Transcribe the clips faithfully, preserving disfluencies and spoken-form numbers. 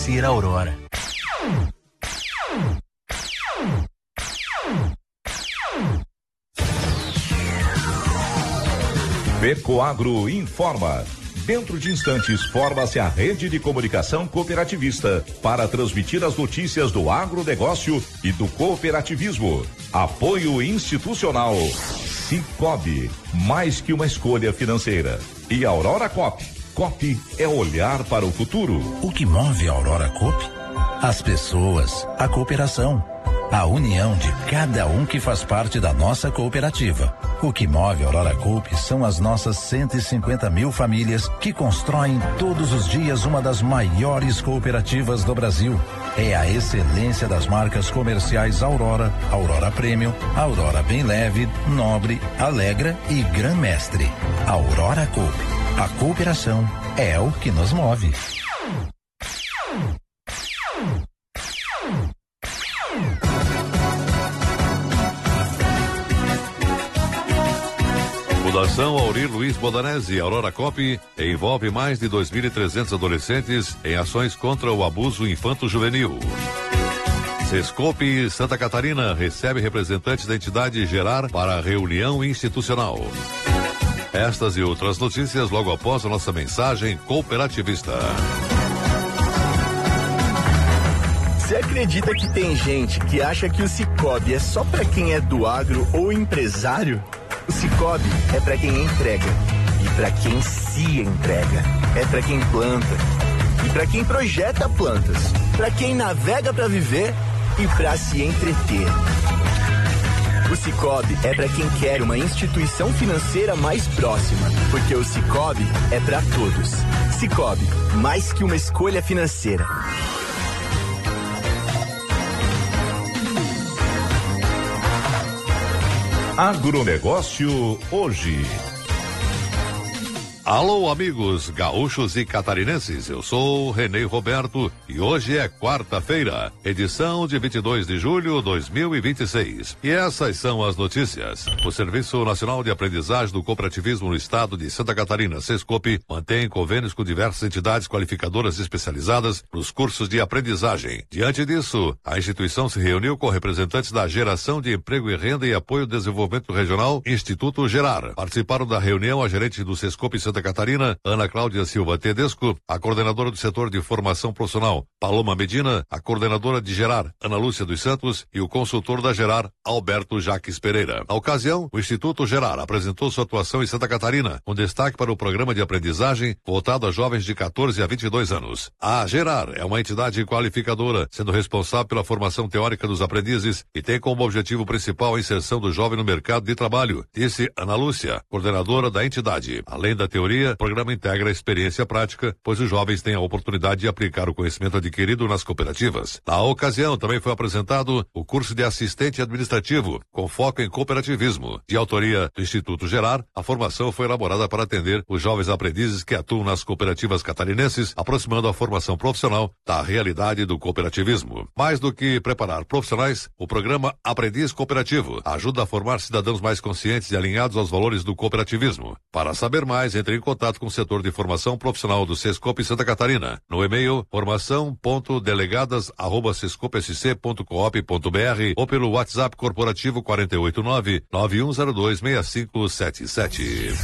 Financeira Aurora. Pecoagro informa. Dentro de instantes, forma-se a rede de comunicação cooperativista para transmitir as notícias do agronegócio e do cooperativismo. Apoio institucional. Cicobi, mais que uma escolha financeira. E Aurora Coop. Coop é olhar para o futuro. O que move a Aurora Coop? As pessoas, a cooperação, a união de cada um que faz parte da nossa cooperativa. O que move a Aurora Coop são as nossas cento e cinquenta mil famílias que constroem todos os dias uma das maiores cooperativas do Brasil. É a excelência das marcas comerciais Aurora, Aurora Premium, Aurora Bem Leve, Nobre, Alegra e Gran Mestre. Aurora Coop. A cooperação é o que nos move. Fundação Aurir Luiz Bodanese, Aurora Coop, envolve mais de dois mil e trezentos adolescentes em ações contra o abuso infanto-juvenil. Sescope Santa Catarina recebe representantes da entidade Gerar para a reunião institucional. Estas e outras notícias logo após a nossa mensagem cooperativista. Você acredita que tem gente que acha que o Cicobi é só para quem é do agro ou empresário? O Cicobi é para quem entrega e para quem se entrega. É para quem planta e para quem projeta plantas, para quem navega para viver e para se entreter. O Cicobi é para quem quer uma instituição financeira mais próxima, porque o Cicobi é para todos. Cicobi, mais que uma escolha financeira. Agronegócio hoje. Alô, amigos gaúchos e catarinenses, eu sou Renê Roberto e hoje é quarta-feira, edição de vinte e dois de julho de dois mil e vinte e seis. E essas são as notícias. O Serviço Nacional de Aprendizagem do Cooperativismo no Estado de Santa Catarina, Sescope, mantém convênios com diversas entidades qualificadoras especializadas nos cursos de aprendizagem. Diante disso, a instituição se reuniu com representantes da Geração de Emprego e Renda e Apoio ao Desenvolvimento Regional, Instituto Gerar. Participaram da reunião a gerente do Sescope Santa Catarina, Ana Cláudia Silva Tedesco, a coordenadora do setor de formação profissional, Paloma Medina, a coordenadora de Gerar, Ana Lúcia dos Santos, e o consultor da Gerar, Alberto Jaques Pereira. Na ocasião, o Instituto Gerar apresentou sua atuação em Santa Catarina, com destaque para o programa de aprendizagem voltado a jovens de quatorze a vinte e dois anos. A Gerar é uma entidade qualificadora, sendo responsável pela formação teórica dos aprendizes e tem como objetivo principal a inserção do jovem no mercado de trabalho, disse Ana Lúcia, coordenadora da entidade. Além da teoria, o programa integra a experiência prática, pois os jovens têm a oportunidade de aplicar o conhecimento adquirido nas cooperativas. Na ocasião, também foi apresentado o curso de assistente administrativo, com foco em cooperativismo. De autoria do Instituto Gerar, a formação foi elaborada para atender os jovens aprendizes que atuam nas cooperativas catarinenses, aproximando a formação profissional da realidade do cooperativismo. Mais do que preparar profissionais, o programa Aprendiz Cooperativo ajuda a formar cidadãos mais conscientes e alinhados aos valores do cooperativismo. Para saber mais, entre em contato com o setor de formação profissional do Sescope Santa Catarina, no e-mail formação ponto delegadas arroba sescope s c ponto coop ponto b r ou pelo WhatsApp corporativo quatro oito nove, nove um zero dois, seis cinco sete sete.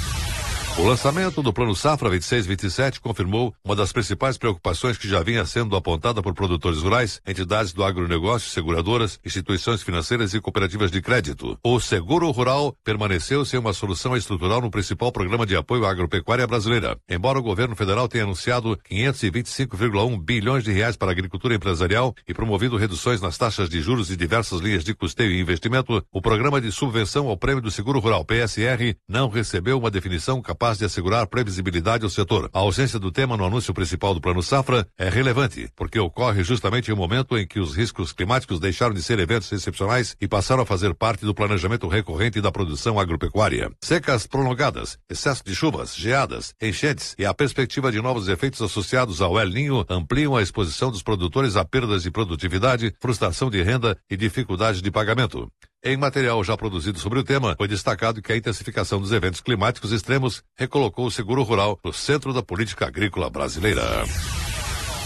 O lançamento do Plano Safra vinte e seis vinte e sete confirmou uma das principais preocupações que já vinha sendo apontada por produtores rurais, entidades do agronegócio, seguradoras, instituições financeiras e cooperativas de crédito. O seguro rural permaneceu sem uma solução estrutural no principal programa de apoio à agropecuária brasileira. Embora o governo federal tenha anunciado quinhentos e vinte e cinco vírgula um bilhões de reais para a agricultura empresarial e promovido reduções nas taxas de juros de diversas linhas de custeio e investimento, o programa de subvenção ao prêmio do seguro rural P S R não recebeu uma definição capaz de assegurar previsibilidade ao setor. A ausência do tema no anúncio principal do Plano Safra é relevante, porque ocorre justamente em um momento em que os riscos climáticos deixaram de ser eventos excepcionais e passaram a fazer parte do planejamento recorrente da produção agropecuária. Secas prolongadas, excesso de chuvas, geadas, enchentes e a perspectiva de novos efeitos associados ao El Niño ampliam a exposição dos produtores a perdas de produtividade, frustração de renda e dificuldade de pagamento. Em material já produzido sobre o tema, foi destacado que a intensificação dos eventos climáticos extremos recolocou o seguro rural no centro da política agrícola brasileira.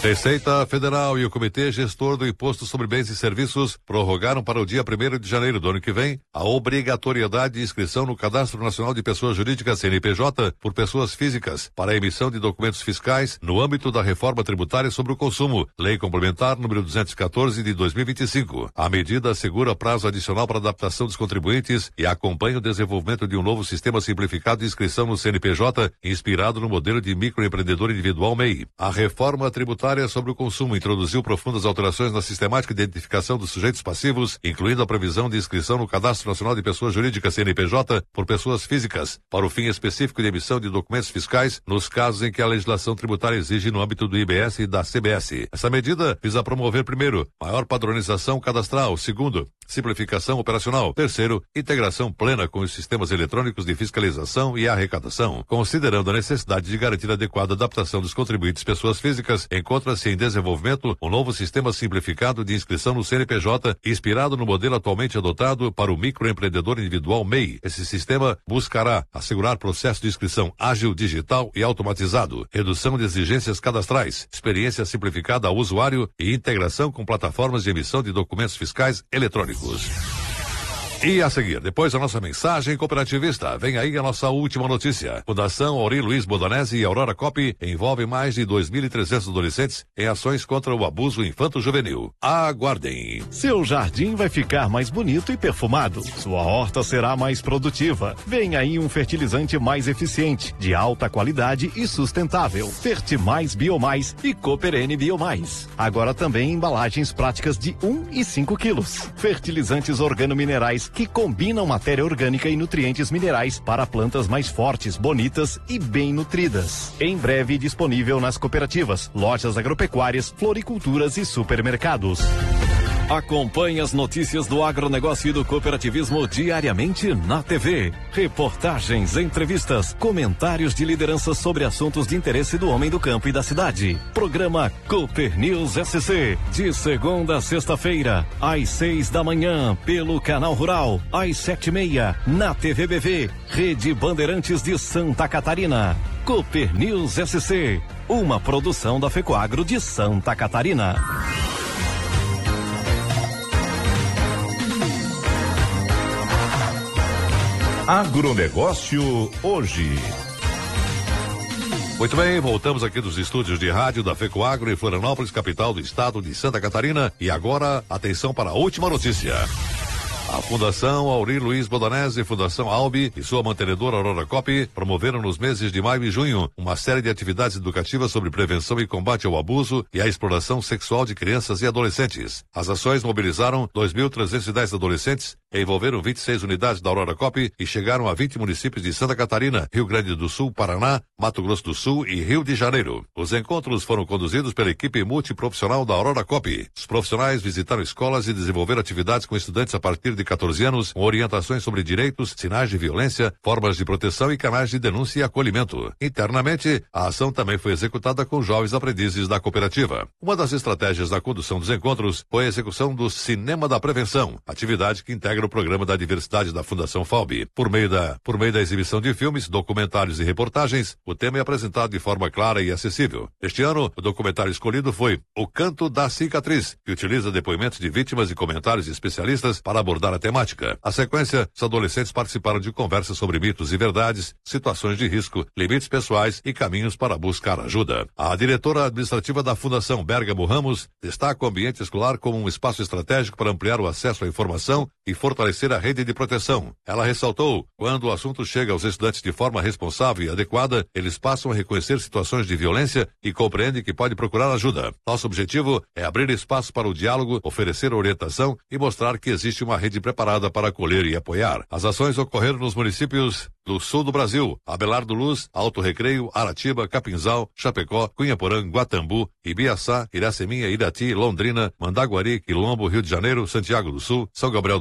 Receita Federal e o Comitê Gestor do Imposto sobre Bens e Serviços prorrogaram para o dia primeiro de janeiro do ano que vem a obrigatoriedade de inscrição no Cadastro Nacional de Pessoas Jurídicas C N P J por pessoas físicas para a emissão de documentos fiscais no âmbito da reforma tributária sobre o consumo, Lei Complementar número duzentos e quatorze de dois mil e vinte e cinco. A medida assegura prazo adicional para adaptação dos contribuintes e acompanha o desenvolvimento de um novo sistema simplificado de inscrição no C N P J, inspirado no modelo de microempreendedor individual M E I. A reforma tributária sobre o consumo introduziu profundas alterações na sistemática de identificação dos sujeitos passivos, incluindo a previsão de inscrição no Cadastro Nacional de Pessoas Jurídicas C N P J por pessoas físicas, para o fim específico de emissão de documentos fiscais nos casos em que a legislação tributária exige no âmbito do I B S e da C B S. Essa medida visa promover, primeiro, maior padronização cadastral, segundo, simplificação operacional, terceiro, integração plena com os sistemas eletrônicos de fiscalização e arrecadação, considerando a necessidade de garantir a adequada adaptação dos contribuintes pessoas físicas. Encontra-se em desenvolvimento um novo sistema simplificado de inscrição no C N P J, inspirado no modelo atualmente adotado para o microempreendedor individual M E I. Esse sistema buscará assegurar processo de inscrição ágil, digital e automatizado, redução de exigências cadastrais, experiência simplificada ao usuário e integração com plataformas de emissão de documentos fiscais eletrônicos. E a seguir, depois da nossa mensagem cooperativista, vem aí a nossa última notícia. Fundação Auri Luiz Bodanese e Aurora Cop envolve mais de dois mil e trezentos adolescentes em ações contra o abuso infanto-juvenil. Aguardem. Seu jardim vai ficar mais bonito e perfumado. Sua horta será mais produtiva. Vem aí um fertilizante mais eficiente, de alta qualidade e sustentável. Fertimais Biomais e Cooper N Biomais. Agora também embalagens práticas de um e cinco quilos. Fertilizantes organominerais que combinam matéria orgânica e nutrientes minerais para plantas mais fortes, bonitas e bem nutridas. Em breve disponível nas cooperativas, lojas agropecuárias, floriculturas e supermercados. Acompanhe as notícias do agronegócio e do cooperativismo diariamente na T V. Reportagens, entrevistas, comentários de lideranças sobre assuntos de interesse do homem do campo e da cidade. Programa Cooper News S C, de segunda a sexta-feira, às seis da manhã, pelo Canal Rural, às sete e meia, na T V B V, Rede Bandeirantes de Santa Catarina. Cooper News S C, uma produção da FECOAGRO de Santa Catarina. Agronegócio hoje. Muito bem, voltamos aqui dos estúdios de rádio da FECOAGRO em Florianópolis, capital do estado de Santa Catarina. E agora, atenção para a última notícia. A Fundação Auri Luiz Bodanese, Fundação Albi e sua mantenedora Aurora Cop promoveram nos meses de maio e junho uma série de atividades educativas sobre prevenção e combate ao abuso e à exploração sexual de crianças e adolescentes. As ações mobilizaram dois mil trezentos e dez adolescentes, envolveram vinte e seis unidades da Aurora Cop e chegaram a vinte municípios de Santa Catarina, Rio Grande do Sul, Paraná, Mato Grosso do Sul e Rio de Janeiro. Os encontros foram conduzidos pela equipe multiprofissional da Aurora Cop. Os profissionais visitaram escolas e desenvolveram atividades com estudantes a partir de catorze anos, com orientações sobre direitos, sinais de violência, formas de proteção e canais de denúncia e acolhimento. Internamente, a ação também foi executada com jovens aprendizes da cooperativa. Uma das estratégias da condução dos encontros foi a execução do Cinema da Prevenção, atividade que integra o programa da diversidade da Fundação FALB. Por meio da, por meio da exibição de filmes, documentários e reportagens, o tema é apresentado de forma clara e acessível. Este ano, o documentário escolhido foi O Canto da Cicatriz, que utiliza depoimentos de vítimas e comentários de especialistas para abordar a temática. A sequência, os adolescentes participaram de conversas sobre mitos e verdades, situações de risco, limites pessoais e caminhos para buscar ajuda. A diretora administrativa da Fundação, Bergamo Ramos, destaca o ambiente escolar como um espaço estratégico para ampliar o acesso à informação e fortalecer a rede de proteção. Ela ressaltou, quando o assunto chega aos estudantes de forma responsável e adequada, eles passam a reconhecer situações de violência e compreendem que pode procurar ajuda. Nosso objetivo é abrir espaço para o diálogo, oferecer orientação e mostrar que existe uma rede preparada para acolher e apoiar. As ações ocorreram nos municípios do sul do Brasil: Abelardo Luz, Alto Recreio, Aratiba, Capinzal, Chapecó, Cunhaporã, Guatambu, Ibiaçá, Iraceminha, Irati, Londrina, Mandaguari, Quilombo, Rio de Janeiro, Santiago do Sul, São Gabriel do Oeste,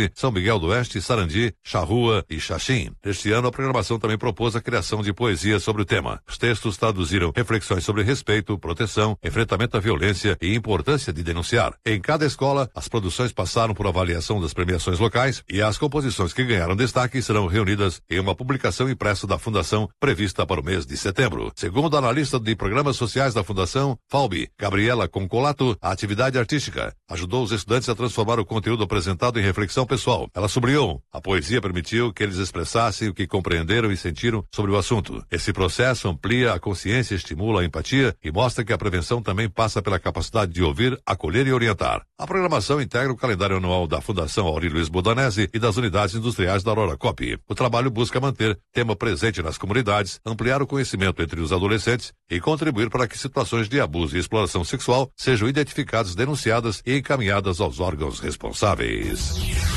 Cidade, São Miguel do Oeste, Sarandi, Charrua e Xaxim. Este ano, a programação também propôs a criação de poesia sobre o tema. Os textos traduziram reflexões sobre respeito, proteção, enfrentamento à violência e importância de denunciar. Em cada escola, as produções passaram por avaliação das premiações locais e as composições que ganharam destaque serão reunidas em uma publicação impressa da Fundação prevista para o mês de setembro. Segundo a analista de programas sociais da Fundação, Falbi, Gabriela Concolato, a atividade artística ajudou os estudantes a transformar o conteúdo apresentado em reflexão pessoal. Ela sublinhou, a poesia permitiu que eles expressassem o que compreenderam e sentiram sobre o assunto. Esse processo amplia a consciência, estimula a empatia e mostra que a prevenção também passa pela capacidade de ouvir, acolher e orientar. A programação integra o calendário anual da Fundação Auri Luiz Bodanese e das unidades industriais da Aurora Cop. O trabalho busca manter tema presente nas comunidades, ampliar o conhecimento entre os adolescentes e contribuir para que situações de abuso e exploração sexual sejam identificadas, denunciadas e encaminhadas aos órgãos responsáveis.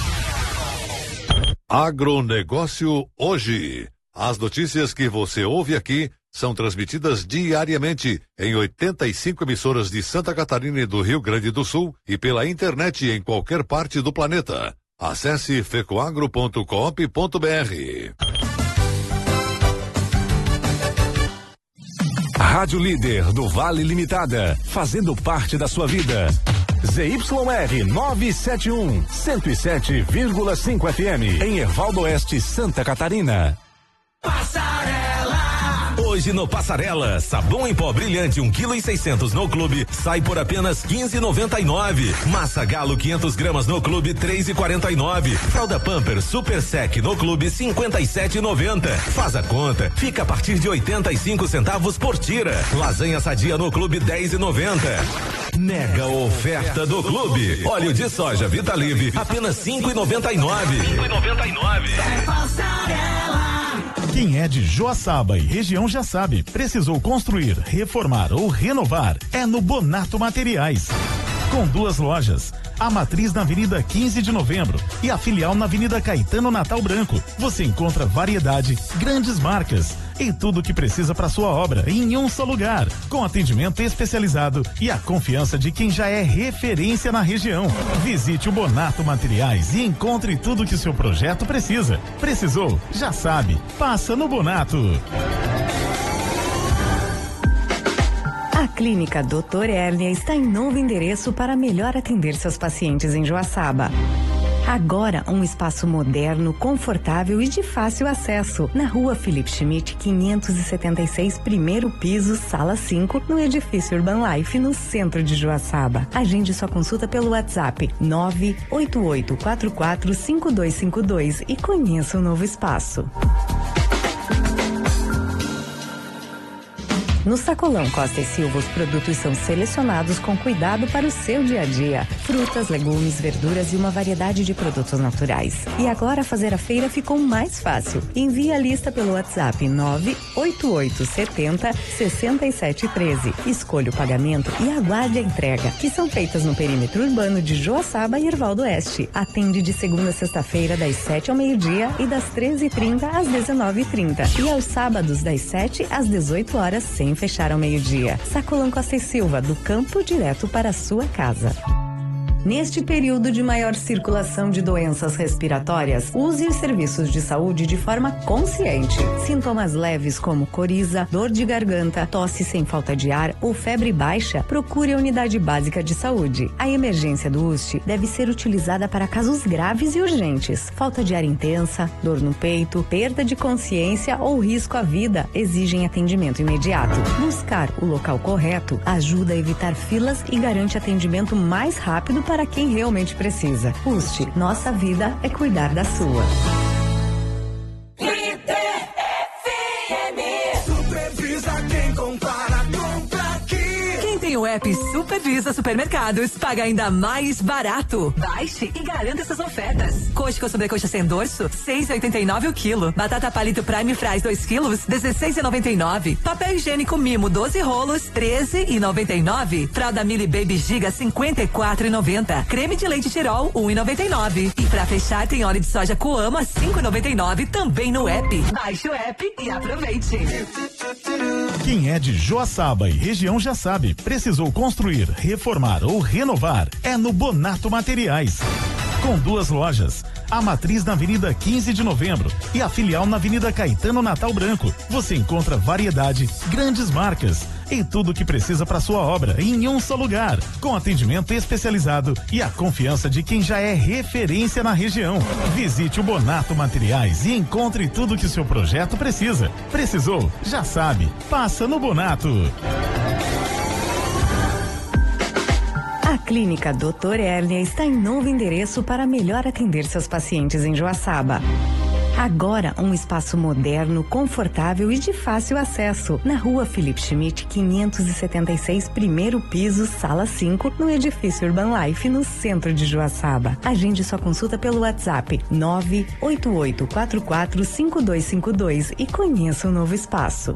Agronegócio hoje. As notícias que você ouve aqui são transmitidas diariamente em oitenta e cinco emissoras de Santa Catarina e do Rio Grande do Sul e pela internet em qualquer parte do planeta. Acesse fecoagro ponto coop ponto br. Rádio Líder do Vale Limitada, fazendo parte da sua vida. Z Y R novecentos e setenta e um, cento e sete vírgula cinco F M, em Ervaldo Oeste, Santa Catarina. Passarela! Hoje no Passarela, sabão em pó brilhante um quilo e seiscentos no clube, sai por apenas quinze reais e noventa e nove centavos. Massa Galo quinhentos gramas no clube, três reais e quarenta e nove centavos. Fralda Pamper Super Sec no clube, cinquenta e sete reais e noventa centavos. Faz a conta, fica a partir de oitenta e cinco centavos por tira. Lasanha Sadia no clube, dez reais e noventa centavos. Mega oferta do clube. Óleo de soja Vitalive, apenas cinco reais e noventa e nove centavos. cinco reais e noventa e nove centavos. É Passarela. Quem é de Joaçaba e região já sabe, precisou construir, reformar ou renovar, é no Bonato Materiais. Com duas lojas, a matriz na Avenida quinze de Novembro e a filial na Avenida Caetano Natal Branco. Você encontra variedade, grandes marcas e tudo o que precisa para sua obra em um só lugar, com atendimento especializado e a confiança de quem já é referência na região. Visite o Bonato Materiais e encontre tudo que o seu projeto precisa. Precisou? Já sabe. Passa no Bonato. A Clínica doutor Hérnia está em novo endereço para melhor atender seus pacientes em Joaçaba. Agora, um espaço moderno, confortável e de fácil acesso. Na rua Felipe Schmidt, quinhentos e setenta e seis, primeiro piso, sala cinco, no edifício Urban Life, no centro de Joaçaba. Agende sua consulta pelo WhatsApp nove oito oito quatro quatro cinco dois cinco dois e conheça o novo espaço. No Sacolão Costa e Silva, os produtos são selecionados com cuidado para o seu dia a dia. Frutas, legumes, verduras e uma variedade de produtos naturais. E agora fazer a feira ficou mais fácil. Envie a lista pelo WhatsApp nove oito oito setenta sessenta e sete treze. Escolha o pagamento e aguarde a entrega, que são feitas no perímetro urbano de Joaçaba e Ervaldo Oeste. Atende de segunda a sexta-feira das sete ao meio-dia e das treze e trinta às dezenove e trinta. E aos sábados das sete às dezoito horas sem fechar ao meio-dia. Sacolão Costa e Silva, do campo direto para a sua casa. Neste período de maior circulação de doenças respiratórias, use os serviços de saúde de forma consciente. Sintomas leves como coriza, dor de garganta, tosse sem falta de ar ou febre baixa, procure a unidade básica de saúde. A emergência do U S T deve ser utilizada para casos graves e urgentes. Falta de ar intensa, dor no peito, perda de consciência ou risco à vida exigem atendimento imediato. Buscar o local correto ajuda a evitar filas e garante atendimento mais rápido para quem realmente precisa. U S T, nossa vida é cuidar da sua. O app Supervisa Supermercados paga ainda mais barato. Baixe e garanta essas ofertas. Coxa com sobrecoxa sem dorso, seis reais e oitenta e nove o quilo. Batata palito Prime Fries dois quilos, dezesseis reais e noventa e nove. Papel higiênico Mimo doze rolos, treze reais e noventa e nove. Fralda Mili Baby Giga, cinquenta e quatro reais e noventa. Creme de leite Tirol, um real e noventa e nove. E pra fechar tem óleo de soja Coama, cinco reais e noventa e nove também no app. Baixe o app e aproveite. Quem é de Joaçaba e região já sabe, precisou construir, reformar ou renovar, é no Bonato Materiais. com duas lojas. A matriz na Avenida quinze de Novembro e a filial na Avenida Caetano Natal Branco. Você encontra variedade, grandes marcas e tudo o que precisa para sua obra em um só lugar, com atendimento especializado e a confiança de quem já é referência na região. Visite o Bonato Materiais e encontre tudo que o seu projeto precisa. Precisou? Já sabe. Passa no Bonato. A Clínica doutor Hérnia está em novo endereço para melhor atender seus pacientes em Joaçaba. Agora, um espaço moderno, confortável e de fácil acesso. Na rua Felipe Schmidt, quinhentos e setenta e seis, primeiro piso, sala cinco, no edifício Urban Life, no centro de Joaçaba. Agende sua consulta pelo WhatsApp nove oito oito quatro quatro cinco dois cinco dois e conheça o novo espaço.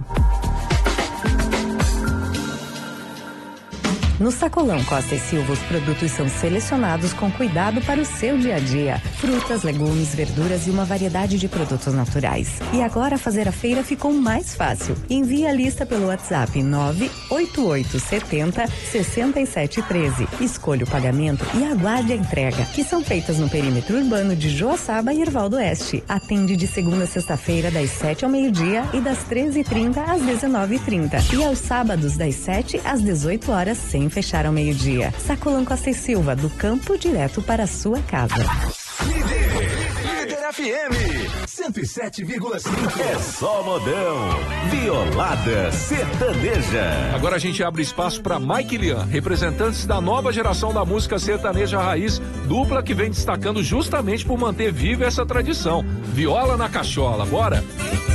No Sacolão Costa e Silva, os produtos são selecionados com cuidado para o seu dia a dia. Frutas, legumes, verduras e uma variedade de produtos naturais. E agora fazer a feira ficou mais fácil. Envie a lista pelo WhatsApp nove oito oito setenta sessenta e sete treze. Escolha o pagamento e aguarde a entrega, que são feitas no perímetro urbano de Joaçaba e Erval do Oeste. Atende de segunda a sexta-feira, das sete ao meio-dia e das treze e trinta às dezenove e trinta. E aos sábados, das sete às dezoito horas, sem fechar ao meio-dia. Sacolão Costa e Silva, do campo direto para a sua casa. Líder F M cento e sete vírgula cinco. É só modão. Violada sertaneja. Agora a gente abre espaço para Mike e Lian, representantes da nova geração da música sertaneja raiz, dupla que vem destacando justamente por manter viva essa tradição. Viola na cachola, bora?